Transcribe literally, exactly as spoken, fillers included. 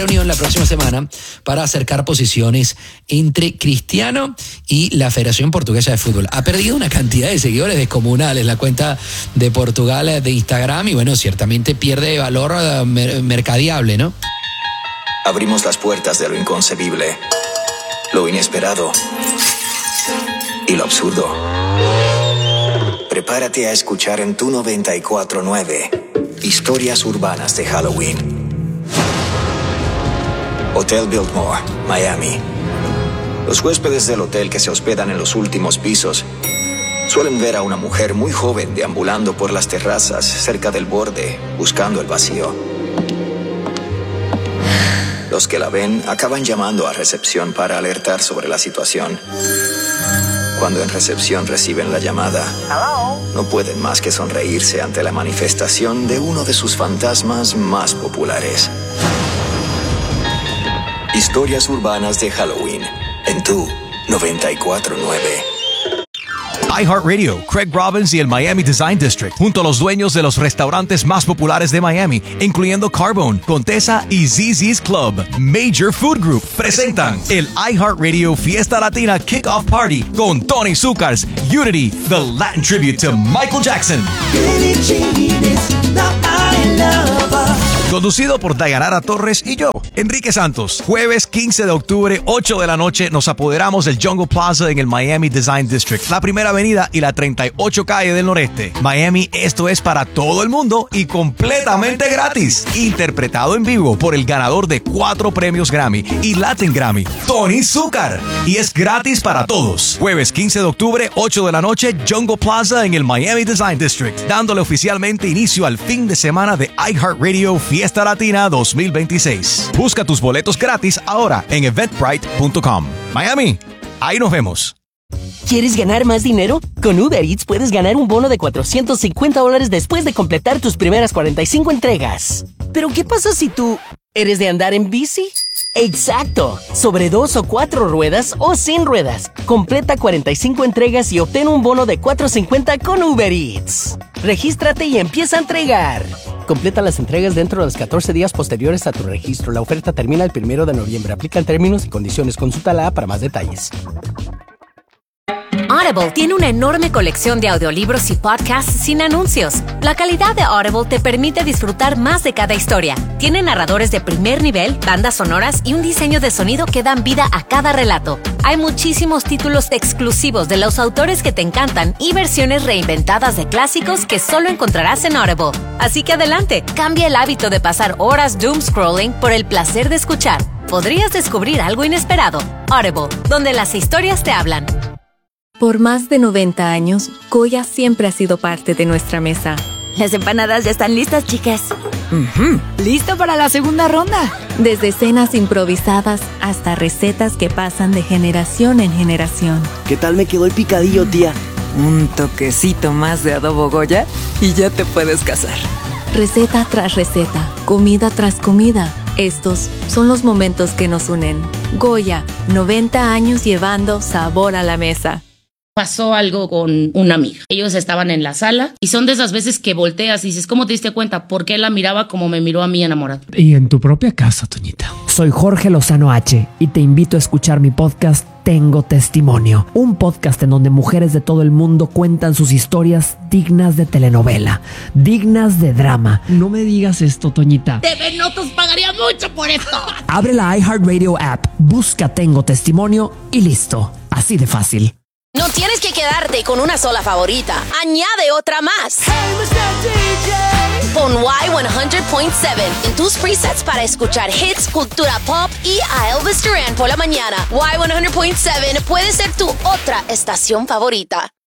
reunión la próxima semana para acercar posiciones entre Cristiano y la Federación Portuguesa de Fútbol. Ha perdido una cantidad de seguidores descomunales la cuenta de Portugal de Instagram y bueno, ciertamente pierde valor uh, mer- mercadiable, ¿no? Abrimos las puertas de lo inconcebible, lo inesperado y lo absurdo. Prepárate a escuchar en tu noventa y cuatro punto nueve historias urbanas de Halloween. Hotel Biltmore, Miami. Los huéspedes del hotel que se hospedan en los últimos pisos suelen ver a una mujer muy joven deambulando por las terrazas cerca del borde, buscando el vacío. Los que la ven acaban llamando a recepción para alertar sobre la situación. Cuando en recepción reciben la llamada, no pueden más que sonreírse ante la manifestación de uno de sus fantasmas más populares. Historias urbanas de Halloween, en tu noventa y cuatro punto nueve. iHeartRadio, Craig Robbins y el Miami Design District, junto a los dueños de los restaurantes más populares de Miami, incluyendo Carbone, Contessa y Z Z's Club, Major Food Group, presentan el iHeartRadio Fiesta Latina Kickoff Party con Tony Zuckers, Unity, the Latin tribute to Michael Jackson. Conducido por Dayanara Torres y yo, Enrique Santos. Jueves quince de octubre, ocho de la noche, nos apoderamos del Jungle Plaza en el Miami Design District, la primera avenida y la treinta y ocho calle del noreste. Miami, esto es para todo el mundo y completamente gratis. Interpretado en vivo por el ganador de cuatro premios Grammy y Latin Grammy, Tony Zucker. Y es gratis para todos. Jueves quince de octubre, ocho de la noche, Jungle Plaza en el Miami Design District, dándole oficialmente inicio al fin de semana de iHeartRadio Fiesta Latina dos mil veintiséis. Busca tus boletos gratis ahora en eventbrite punto com. Miami, ahí nos vemos. ¿Quieres ganar más dinero? Con Uber Eats puedes ganar un bono de cuatrocientos cincuenta dólares después de completar tus primeras cuarenta y cinco entregas. ¿Pero qué pasa si tú eres de andar en bici? ¡Exacto! Sobre dos o cuatro ruedas o sin ruedas. Completa cuarenta y cinco entregas y obtén un bono de cuatrocientos cincuenta con Uber Eats. Regístrate y empieza a entregar. Completa las entregas dentro de los catorce días posteriores a tu registro. La oferta termina el primero de noviembre. Aplican términos y condiciones. Consulta la para más detalles. Audible tiene una enorme colección de audiolibros y podcasts sin anuncios. La calidad de Audible te permite disfrutar más de cada historia. Tiene narradores de primer nivel, bandas sonoras y un diseño de sonido que dan vida a cada relato. Hay muchísimos títulos exclusivos de los autores que te encantan y versiones reinventadas de clásicos que solo encontrarás en Audible. Así que adelante, cambia el hábito de pasar horas doom scrolling por el placer de escuchar. Podrías descubrir algo inesperado. Audible, donde las historias te hablan. Por más de noventa años, Goya siempre ha sido parte de nuestra mesa. Las empanadas ya están listas, chicas. Uh-huh. ¿Listo para la segunda ronda? Desde cenas improvisadas hasta recetas que pasan de generación en generación. ¿Qué tal me quedó el picadillo, tía? Un toquecito más de adobo Goya y ya te puedes casar. Receta tras receta, comida tras comida. Estos son los momentos que nos unen. Goya, noventa años llevando sabor a la mesa. Pasó algo con una amiga. Ellos estaban en la sala y son de esas veces que volteas y dices, ¿cómo te diste cuenta? ¿Por qué la miraba como me miró a mí enamorada? Y en tu propia casa, Toñita. Soy Jorge Lozano H y te invito a escuchar mi podcast Tengo Testimonio, un podcast en donde mujeres de todo el mundo cuentan sus historias dignas de telenovela, dignas de drama. No me digas esto, Toñita. T V Notos pagaría mucho por esto. Abre la iHeartRadio app, busca Tengo Testimonio y listo. Así de fácil. No tienes que quedarte con una sola favorita. Añade otra más. Hey, mister D J. Pon Y cien punto siete en tus presets para escuchar hits, cultura pop y a Elvis Duran por la mañana. Y cien punto siete puede ser tu otra estación favorita.